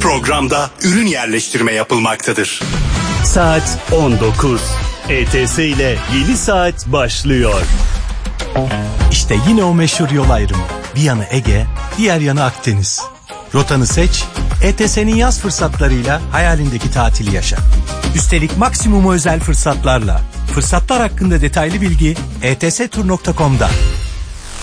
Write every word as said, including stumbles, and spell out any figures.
programda ürün yerleştirme yapılmaktadır. Saat on dokuz. E T S ile yeni saat başlıyor. İşte yine o meşhur yol ayrımı. Bir yanı Ege, diğer yanı Akdeniz. Rotanı seç, E T S'nin yaz fırsatlarıyla hayalindeki tatili yaşa. Üstelik maksimum özel fırsatlarla. Fırsatlar hakkında detaylı bilgi e t s tur nokta com'da.